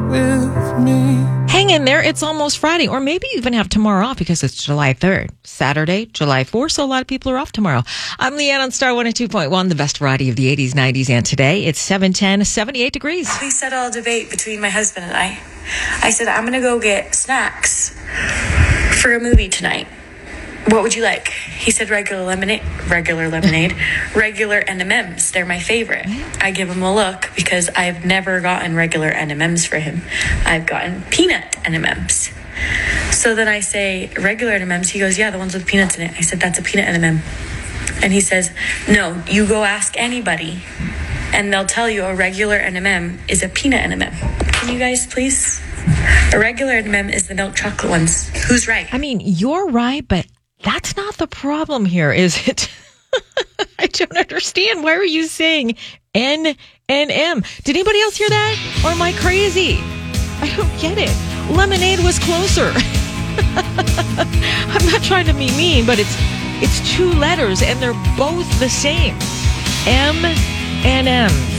with me. Hang in there. It's almost Friday, or maybe you even have tomorrow off because it's July 3rd. Saturday, July 4th, so a lot of people are off tomorrow. I'm Leanne on Star 102.1, the best variety of the 80s, 90s, and today. It's 7:10, 78 degrees. We settled a debate between my husband and I. I said, I'm going to go get snacks for a movie tonight. What would you like? He said regular lemonade, regular M&Ms. They're my favorite. I give him a look because I've never gotten regular M&Ms for him. I've gotten peanut M&Ms. So then I say regular M&Ms. He goes, yeah, the ones with peanuts in it. I said, that's a peanut M&M. And he says, no, you go ask anybody and they'll tell you a regular M&M is a peanut M&M. Can you guys please? A regular M&M is the milk chocolate ones. Who's right? I mean, you're right, but that's not the problem here, is it? I don't understand. Why are you saying N and M? Did anybody else hear that? Or am I crazy? I don't get it. Lemonade was closer. I'm not trying to be mean, but it's two letters and they're both the same. M and M.